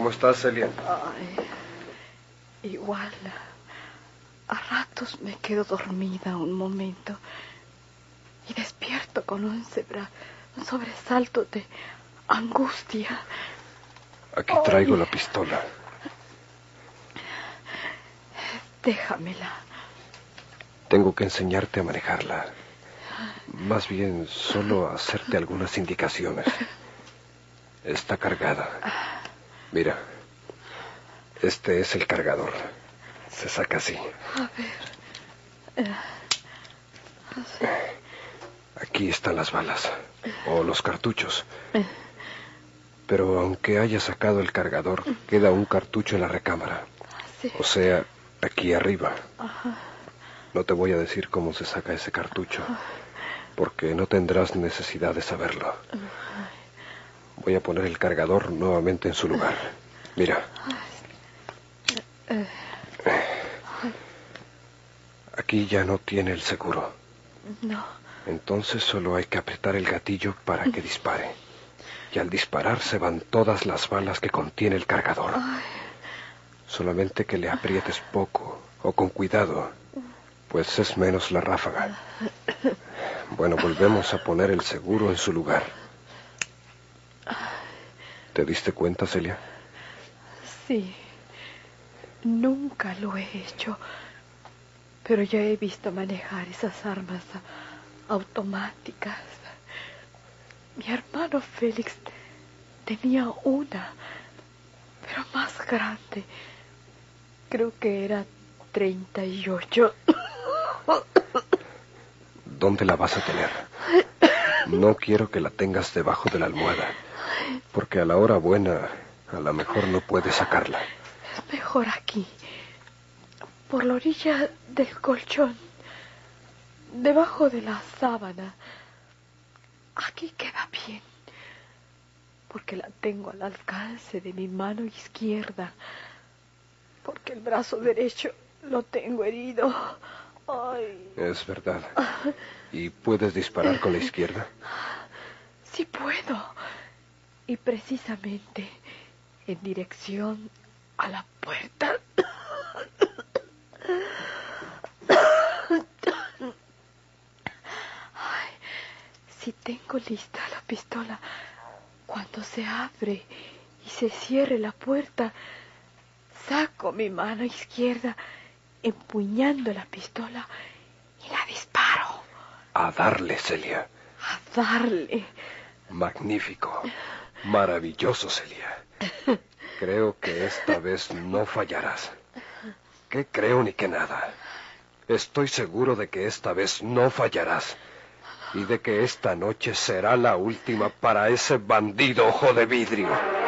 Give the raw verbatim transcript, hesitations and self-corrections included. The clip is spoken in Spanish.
¿Cómo estás, Celia? Ay, igual. A ratos me quedo dormida un momento y despierto con un, sebra, un sobresalto de angustia. Aquí traigo Ay. la pistola. Déjamela. Tengo que enseñarte a manejarla. Más bien, solo hacerte algunas indicaciones. Está cargada. Mira, este es el cargador. Se saca así. A ver. Uh, así. Aquí están las balas. O los cartuchos. Pero aunque haya sacado el cargador, queda un cartucho en la recámara. ¿Sí? O sea, aquí arriba. Ajá. No te voy a decir cómo se saca ese cartucho, porque no tendrás necesidad de saberlo. Voy a poner el cargador nuevamente en su lugar. Mira. Aquí ya no tiene el seguro. No. Entonces solo hay que apretar el gatillo para que dispare. Y al disparar se van todas las balas que contiene el cargador. Solamente que le aprietes poco o con cuidado, pues es menos la ráfaga. Bueno, volvemos a poner el seguro en su lugar. ¿Te diste cuenta, Celia? Sí. Nunca lo he hecho, pero ya he visto manejar esas armas automáticas. Mi hermano Félix tenía una, pero más grande. Creo que era treinta y ocho. ¿Dónde la vas a tener? No quiero que la tengas debajo de la almohada, porque a la hora buena, a lo mejor no puedes sacarla. Es mejor aquí, por la orilla del colchón, debajo de la sábana. Aquí queda bien, porque la tengo al alcance de mi mano izquierda, porque el brazo derecho lo tengo herido. Ay. Es verdad. ¿Y puedes disparar con la izquierda? Sí puedo. Y precisamente en dirección a la puerta. Ay, si tengo lista la pistola, cuando se abre y se cierre la puerta, saco mi mano izquierda empuñando la pistola y la disparo. A darle, Celia. A darle. Magnífico. Maravilloso, Celia. Creo que esta vez no fallarás. ¿Qué creo ni qué nada? Estoy seguro de que esta vez no fallarás. Y de que esta noche será la última para ese bandido ojo de vidrio.